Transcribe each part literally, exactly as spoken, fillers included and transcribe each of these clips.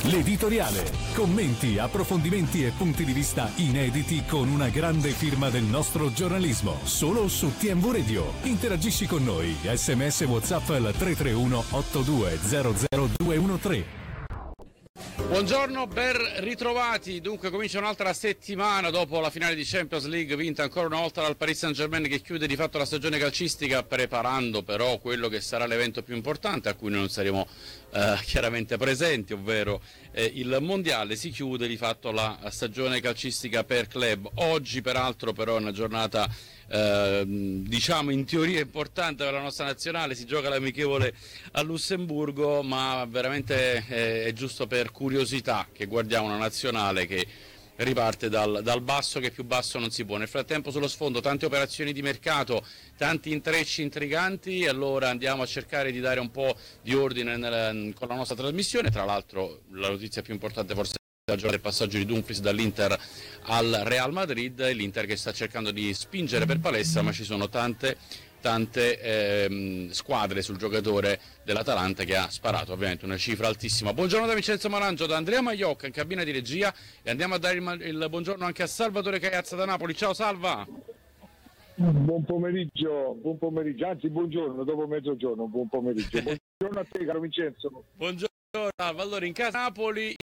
L'editoriale. Commenti, approfondimenti e punti di vista inediti con una grande firma del nostro giornalismo. Solo su T M V Radio. Interagisci con noi. Sms WhatsApp al tre tre uno otto due zero zero due uno tre. Buongiorno, ben ritrovati. Dunque comincia un'altra settimana dopo la finale di Champions League vinta ancora una volta dal Paris Saint-Germain, che chiude di fatto la stagione calcistica, preparando però quello che sarà l'evento più importante a cui noi non saremo eh, chiaramente presenti, ovvero eh, il mondiale. Si chiude di fatto la stagione calcistica per club. Oggi peraltro però è una giornata Eh, diciamo in teoria importante per la nostra nazionale, si gioca l'amichevole a Lussemburgo, ma veramente eh, è giusto per curiosità che guardiamo una nazionale che riparte dal, dal basso, che più basso non si può. Nel frattempo sullo sfondo tante operazioni di mercato, tanti intrecci intriganti, e allora andiamo a cercare di dare un po' di ordine nel, con la nostra trasmissione. Tra l'altro la notizia più importante forse il passaggio di Dumfries dall'Inter al Real Madrid, l'Inter che sta cercando di spingere per palestra, ma ci sono tante tante ehm, squadre sul giocatore dell'Atalanta, che ha sparato ovviamente una cifra altissima. Buongiorno da Vincenzo Marangio, da Andrea Maiocca in cabina di regia, e andiamo a dare il, il buongiorno anche a Salvatore Caiazza da Napoli. Ciao Salva. Buon pomeriggio, buon pomeriggio, anzi buongiorno, dopo mezzogiorno, buon pomeriggio. Buongiorno a te caro Vincenzo. Buongiorno Salva. Allora, in casa Napoli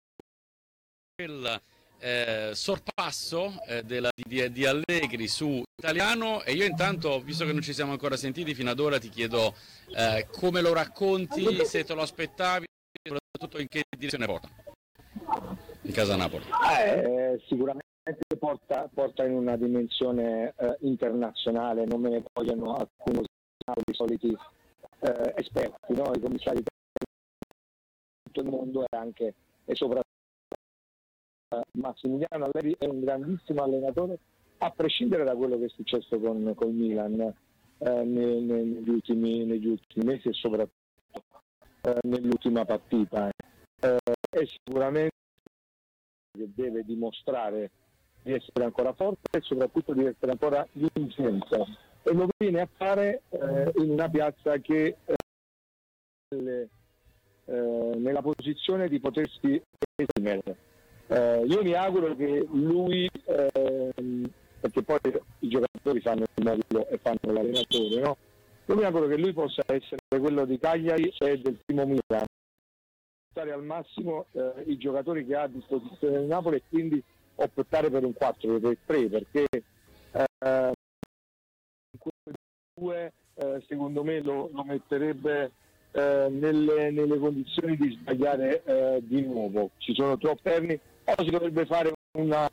il eh, sorpasso eh, della, di, di Allegri su Italiano, e io intanto, visto che non ci siamo ancora sentiti fino ad ora, ti chiedo eh, come lo racconti, se te lo aspettavi, e soprattutto in che direzione porta in casa Napoli. Eh, sicuramente porta, porta in una dimensione eh, internazionale, non me ne vogliono alcuni i soliti eh, esperti, no? I commissari di tutto il mondo, e anche e soprattutto Massimiliano Allegri è un grandissimo allenatore, a prescindere da quello che è successo con col Milan eh, nei, negli, ultimi, negli ultimi mesi, e soprattutto eh, nell'ultima partita. Eh, è sicuramente che deve dimostrare di essere ancora forte, e soprattutto di essere ancora vincente, e lo viene a fare eh, in una piazza che eh, eh, nella posizione di potersi esprimere. Eh, io mi auguro che lui, eh, perché poi i giocatori fanno il modulo e fanno l'allenatore, no? Io mi auguro che lui possa essere quello di Cagliari e del primo Milan, stare al massimo eh, i giocatori che ha a disposizione del Napoli, e quindi optare per un quattro per tre, perché eh, due eh, secondo me lo, lo metterebbe eh, nelle, nelle condizioni di sbagliare eh, di nuovo. Ci sono troppi perni. Oggi dovrebbe fare una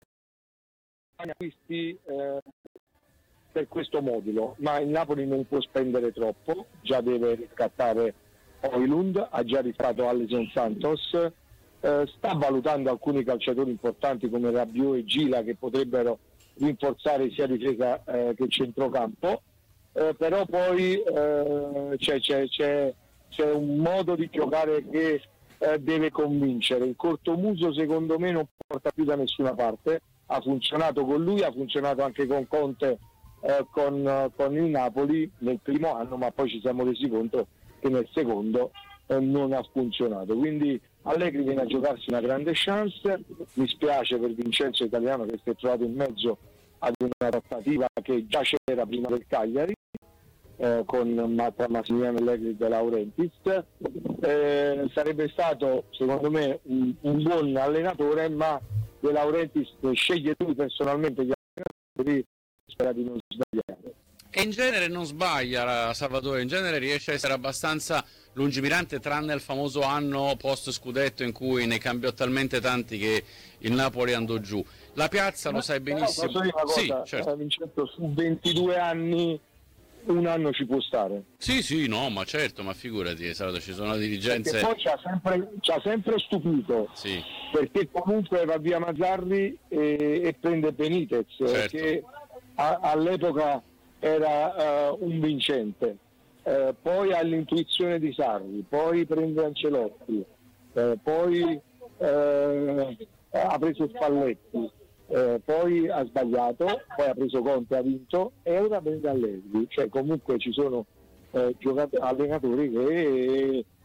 acquisti eh, per questo modulo, ma il Napoli non può spendere troppo, già deve riscattare Højlund, ha già ritratto Alisson Santos, eh, sta valutando alcuni calciatori importanti come Rabiot e Gila, che potrebbero rinforzare sia difesa eh, che centrocampo, eh, però poi eh, c'è, c'è, c'è, c'è un modo di giocare che Eh, deve convincere. Il cortomuso secondo me non porta più da nessuna parte, ha funzionato con lui, ha funzionato anche con Conte eh, con, uh, con il Napoli nel primo anno, ma poi ci siamo resi conto che nel secondo eh, non ha funzionato, quindi Allegri viene a giocarsi una grande chance. Mi spiace per Vincenzo Italiano, che si è trovato in mezzo ad una trattativa che già c'era prima del Cagliari, Eh, con Massimiliano Allegri e De Laurentiis. Eh, sarebbe stato secondo me un, un buon allenatore, ma De Laurentiis sceglie lui personalmente gli allenatori, spera di non sbagliare. E in genere non sbaglia Salvatore, in genere riesce a essere abbastanza lungimirante, tranne il famoso anno post scudetto in cui ne cambiò talmente tanti che il Napoli andò giù. La piazza, lo sai benissimo. Però, posso dire una cosa, sì, certo. Vincenzo, su ventidue anni un anno ci può stare. Sì, sì, no, ma certo, ma figurati, Salvatore, ci sono dirigenze. Perché poi ci ha sempre, ci ha sempre stupito, sì. Perché comunque va via Mazzarri e, e prende Benitez, certo. che a, all'epoca era uh, un vincente, uh, poi ha l'intuizione di Sarri, poi prende Ancelotti, uh, poi uh, ha preso Spalletti. Eh, poi ha sbagliato, poi ha preso Conte, ha vinto, e ora prende Allegri. Cioè comunque ci sono eh, giocatori, allenatori che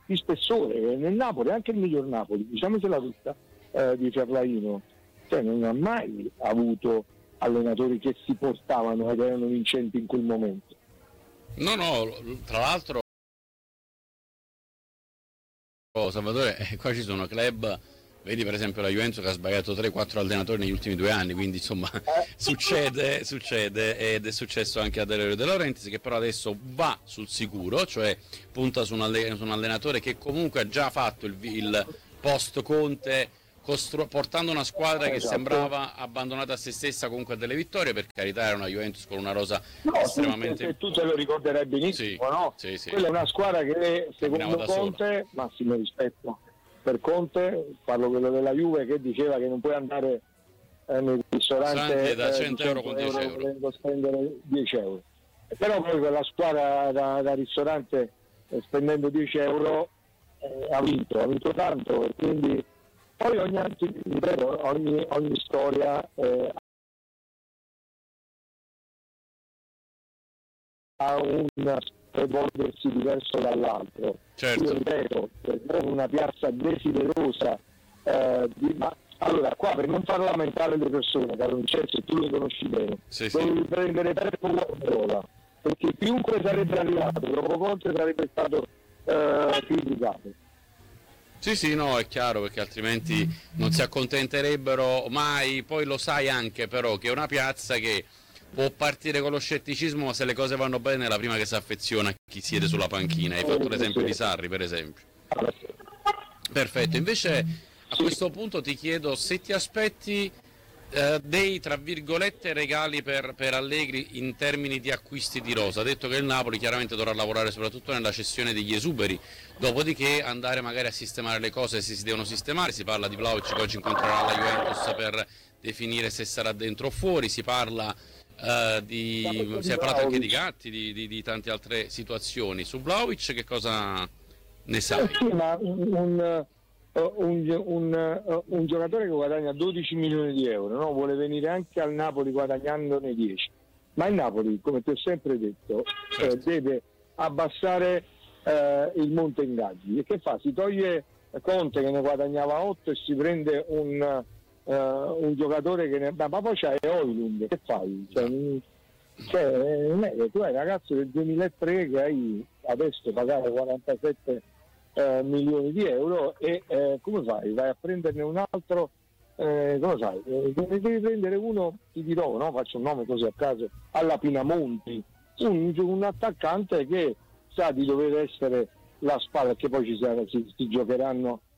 di spessore. Nel Napoli, anche il miglior Napoli, diciamocela tutta, eh, di Ferlaino, cioè non ha mai avuto allenatori che si portavano ed erano vincenti in quel momento. No, no, tra l'altro oh, Salvatore, eh, qua ci sono club, vedi per esempio la Juventus che ha sbagliato tre quattro allenatori negli ultimi due anni, quindi insomma succede, succede ed è successo anche a Delio De Laurentiis, che però adesso va sul sicuro, cioè punta su un, allen- su un allenatore che comunque ha già fatto il, il post Conte, costru- portando una squadra che esatto. sembrava abbandonata a se stessa comunque a delle vittorie. Per carità, era una Juventus con una rosa no, estremamente... Se tu te lo ricorderai benissimo, sì, no? Sì, sì. Quella è una squadra che secondo Conte, sola. Massimo rispetto per Conte, parlo quello della Juve, che diceva che non puoi andare eh, nel ristorante da cento eh, euro con dieci euro, volendo spendere dieci euro. Però poi quella squadra da, da ristorante eh, spendendo dieci euro eh, ha vinto, ha vinto tanto, e quindi poi ogni, ripeto, ogni, ogni storia eh, ha un evolversi diverso dall'altro. Certo. Io ripeto, per una piazza desiderosa eh, di, ma allora qua, per non far lamentare le persone, caro Vincenzo, tu le conosci bene, sì, devi sì. prendere Peppo Guardiola, perché chiunque sarebbe arrivato dopo Conte sarebbe stato eh, criticato. Sì, sì, no, è chiaro, perché altrimenti non si accontenterebbero mai. Poi lo sai anche però che è una piazza che può partire con lo scetticismo, ma se le cose vanno bene è la prima che si affeziona a chi siede sulla panchina. Hai fatto l'esempio di Sarri, per esempio. Perfetto, invece a questo punto ti chiedo se ti aspetti eh, dei, tra virgolette, regali per, per Allegri in termini di acquisti di rosa. Ha detto che il Napoli chiaramente dovrà lavorare soprattutto nella cessione degli esuberi, dopodiché andare magari a sistemare le cose se si devono sistemare. Si parla di Vlahovic che oggi incontrerà la Juventus per definire se sarà dentro o fuori, si parla Uh, di, si è parlato anche di Gatti, di, di, di tante altre situazioni. Su Vlahovic che cosa ne sai? Eh sì, ma un, un, un, un giocatore che guadagna dodici milioni di euro, no? Vuole venire anche al Napoli guadagnandone dieci, ma il Napoli, come ti ho sempre detto, certo. eh, deve abbassare eh, il monte ingaggi. E che fa? Si toglie Conte che ne guadagnava otto e si prende un Uh, un giocatore che ne... ma poi c'hai Højlund, che fai? Cioè, cioè, non è che tu hai un ragazzo del duemilatré che hai adesso pagare quarantasette uh, milioni di euro e uh, come fai? Vai a prenderne un altro, uh, come fai? Uh, devi prendere uno, ti dirò, no? Faccio un nome così a caso, alla Pinamonti, un, un attaccante che sa di dover essere la spalla, che poi ci sarà, si, si giocheranno